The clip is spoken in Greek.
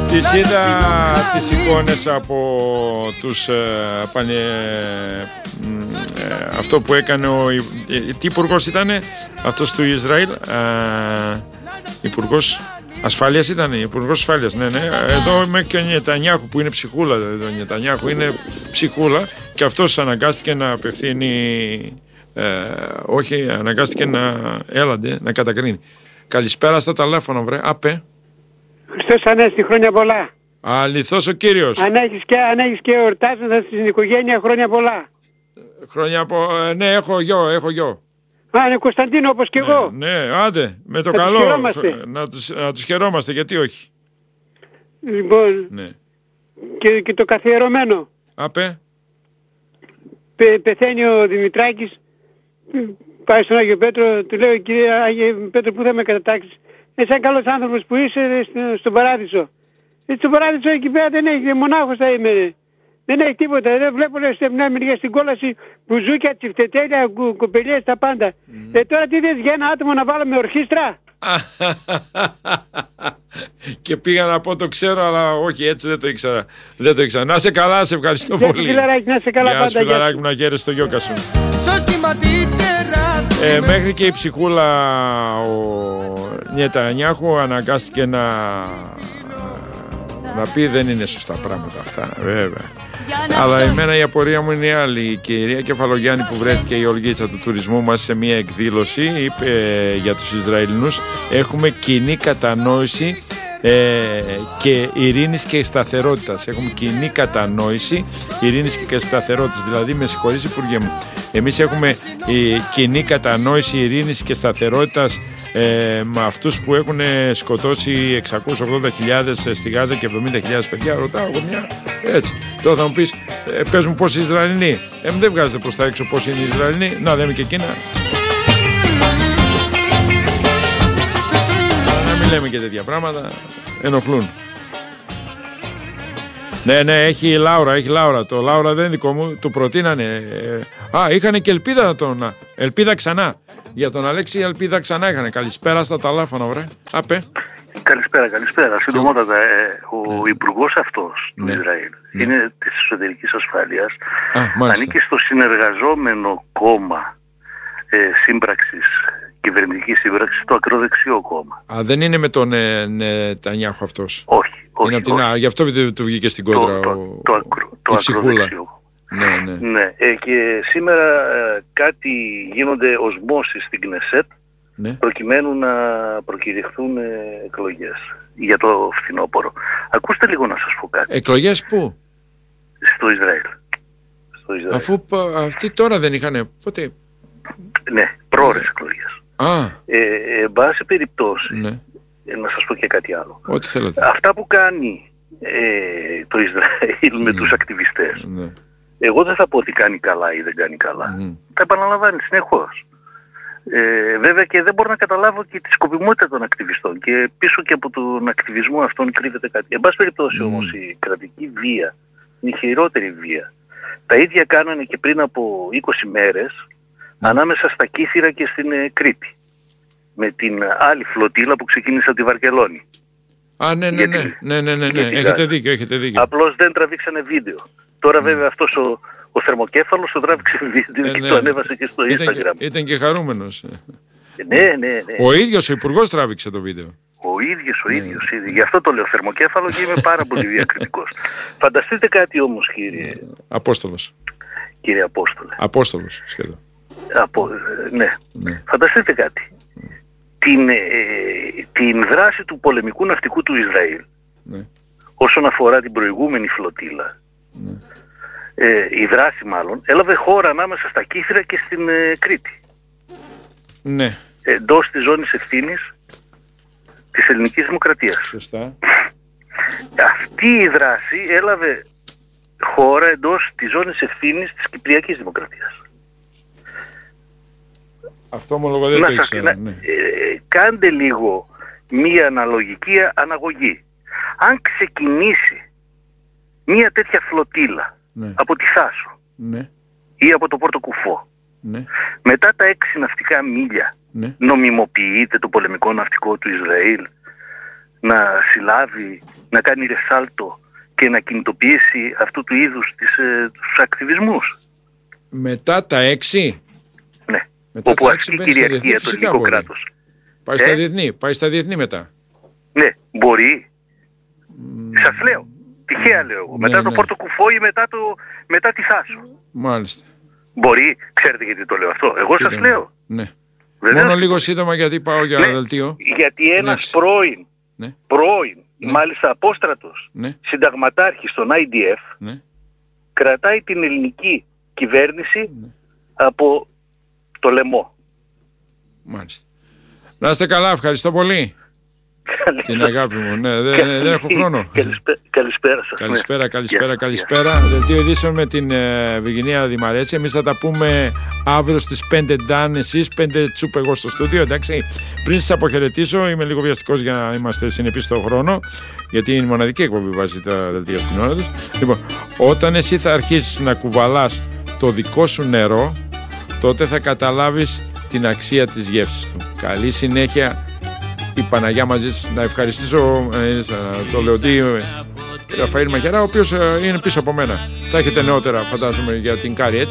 Τις είδα τις εικόνες από τους αυτό που έκανε τι υπουργός ήτανε αυτός του Ισραήλ, υπουργός ασφάλειας ήτανε, υπουργός ασφάλειας, ναι. Εδώ είμαι και ο Νετανιάχου που είναι ψυχούλα, ο Νετανιάχου είναι ψυχούλα και αυτός αναγκάστηκε να απευθύνει, όχι, αναγκάστηκε να κατακρίνει. Καλησπέρα στα τηλέφωνο, βρε, απέ. Χριστός Ανέστη, χρόνια πολλά. Αληθώς ο Κύριος. Αν έχεις και εορτάζοντας στην οικογένεια, χρόνια πολλά. Ναι, έχω γιο. Α, είναι Κωνσταντίνο όπως και εγώ. Ναι, άντε, με το καλό. Να τους χαιρόμαστε, γιατί όχι. Λοιπόν, ναι. Και το καθιερωμένο. Απέ. Πεθαίνει ο Δημητράκης, πάει στον Άγιο Πέτρο, του λέω, κύριε Άγιο Πέτρο, πού θα με κατατάξεις? Σαν καλός άνθρωπος που είσαι στον Παράδεισο. Στον Παράδεισο εκεί πέρα δεν έχει, μονάχος θα είμαι. Δεν έχει τίποτα. Δεν βλέπω σε μια μεριά στην κόλαση μπουζούκια, τσιφτετέλια, κοπελιές, τα πάντα. Τώρα τι δες για ένα άτομο να βάλουμε ορχήστρα? Και πήγα να πω το ξέρω, αλλά όχι, έτσι δεν το ήξερα. Να σε καλά, σε ευχαριστώ πολύ. Φιλαράκι, να σε καλά. Γεια σου φιλαράκι μου, να χαίρεσαι το γιώκα σου. Μέχρι και η ψυχούλα ο Νετανιάχου αναγκάστηκε να πει δεν είναι σωστά πράγματα αυτά, βέβαια. Αλλά εμένα η απορία μου είναι άλλη. Η κυρία Κεφαλογιάννη που βρέθηκε η Ολγίτσα του τουρισμού μας σε μια εκδήλωση είπε για τους Ισραηλινούς έχουμε κοινή κατανόηση και ειρήνης και σταθερότητας. Έχουμε κοινή κατανόηση ειρήνης και σταθερότητας. Δηλαδή, με συγχωρείς Υπουργέ μου, εμείς έχουμε κοινή κατανόηση ειρήνης και σταθερότητας με αυτούς που έχουν σκοτώσει 680.000 στη Γάζα και 70.000 παιδιά. Ρωτάω εγώ μια έτσι. Τώρα θα μου πεις παίζουν πόσοι Ισραηλινοί. Δεν βγάζετε προς τα έξω πόσοι είναι οι Ισραηλινοί. Να λέμε και εκείνα. Να μην λέμε και τέτοια πράγματα. Ενοχλούν. Ναι, έχει Λάουρα. Το Λάουρα δεν είναι δικό μου. Το προτείνανε. Είχανε και ελπίδα ξανά. Για τον Αλέξη ελπίδα ξανά είχανε. Καλησπέρα στα τηλέφωνα, βρε. Απέ. Καλησπέρα. Συντομότατα, ο υπουργός αυτός του Ισραήλ είναι της εσωτερικής ασφάλειας. Ανήκει στο συνεργαζόμενο κόμμα σύμπραξης, κυβερνητικής σύμπραξης, το ακροδεξιό κόμμα. Δεν είναι με τον Νετανιάχου αυτός. Όχι. Γι' αυτό του βγήκε στην κόντρα το ακροδεξιό. Ναι. Και σήμερα κάτι γίνονται οσμώσεις στην Κνεσέτ προκειμένου να προκηρυχθούν εκλογές για το φθινόπωρο. Ακούστε λίγο να σας πω κάτι. Εκλογές πού? Στο Ισραήλ. Αφού αυτοί τώρα δεν είχαν ποτέ. Ναι, πρόορες εκλογές. Εν πάση περιπτώσει, να σας πω και κάτι άλλο. Ό,τι θέλετε. Αυτά που κάνει το Ισραήλ με τους ακτιβιστές, εγώ δεν θα πω ότι κάνει καλά ή δεν κάνει καλά. Τα επαναλαμβάνει συνεχώς. Βέβαια και δεν μπορώ να καταλάβω και τη σκοπιμότητα των ακτιβιστών και πίσω και από τον ακτιβισμό αυτόν κρύβεται κάτι. Εν πάση περιπτώσει όμως η κρατική βία είναι η χειρότερη βία. Τα ίδια κάνανε και πριν από 20 μέρες ανάμεσα στα Κύθυρα και στην Κρήτη με την άλλη φλωτίλα που ξεκίνησε από τη Βαρκελόνη. Ναι. Έχετε δίκιο. Απλώς δεν τραβήξανε βίντεο. Τώρα βέβαια αυτός ο θερμοκέφαλος το τράβηξε βίντεο και το ανέβασε και στο Instagram. Ήταν και χαρούμενος. Ναι. Ο ίδιος ο υπουργός τράβηξε το βίντεο. Ο ίδιος. Γι' αυτό το λέω θερμοκέφαλο και είμαι πάρα πολύ διακριτικός. Φανταστείτε κάτι όμως κύριε Απόστολος. Κύριε Απόστολε. Απόστολος σχεδόν. Ναι. Φανταστείτε κάτι. Την δράση του πολεμικού ναυτικού του Ισραήλ όσον αφορά την προηγούμενη φλωτίλα, η δράση μάλλον έλαβε χώρα ανάμεσα στα Κύθυρα και στην Κρήτη. Ναι. Εντός της ζώνης ευθύνης της ελληνικής δημοκρατίας. Σωστά. Αυτή η δράση έλαβε χώρα εντός της ζώνης ευθύνης της Κυπριακής Δημοκρατίας. Αυτό ομολογώ δεν το ήξερα. Κάντε λίγο μία αναλογική αναγωγή. Αν ξεκινήσει μία τέτοια φλωτίλα από τη Θάσο ή από το Πόρτο Κουφό, μετά τα 6 ναυτικά μίλια νομιμοποιείται το πολεμικό ναυτικό του Ισραήλ να συλλάβει, να κάνει ρεσάλτο και να κινητοποιήσει αυτού του είδους τους ακτιβισμούς. Μετά τα 6. Ναι. Όπου ασκεί κυριαρχία το ελληνικό κράτος. Πάει στα διεθνή μετά. Ναι, μπορεί. Σας λέω. Τυχαία λέω εγώ. Μετά το Πόρτο Κουφό ή μετά τη Θάσο. Μάλιστα. Μπορεί. Ξέρετε γιατί το λέω αυτό. Εγώ σας λέω. Ναι. Βεβαίως, μόνο λίγο σύντομα γιατί πάω για δελτίο. Γιατί ένας πρώην, μάλιστα απόστρατος, συνταγματάρχης στον IDF, κρατάει την ελληνική κυβέρνηση από το λαιμό. Μάλιστα. Να είστε καλά, ευχαριστώ πολύ. Την αγάπη μου, ναι, δεν έχω χρόνο. Καλησπέρα σας. Καλησπέρα. Δελτίο ειδήσεων με την Βυργινία Δημαρέτση. Εμείς θα τα πούμε αύριο στις 5 Ντάν, εσείς 5 Τσούπ εγώ στο στούντιο, εντάξει. Πριν σας αποχαιρετήσω, είμαι λίγο βιαστικός για να είμαστε συνεπείς στον χρόνο, γιατί είναι η μοναδική εκπομπή βάζει τα δελτία στην ώρα τους. Λοιπόν, όταν εσύ θα αρχίσεις να κουβαλάς το δικό σου νερό, τότε θα καταλάβεις την αξία της γεύσης του. Καλή συνέχεια. Η Παναγιά μαζί σας. Να ευχαριστήσω τον Λεοντή Ραφαήλ Μαχαιρά, ο οποίος είναι πίσω από μένα. Θα έχετε νεότερα, φαντάζομαι, για την Κάρη, έτσι.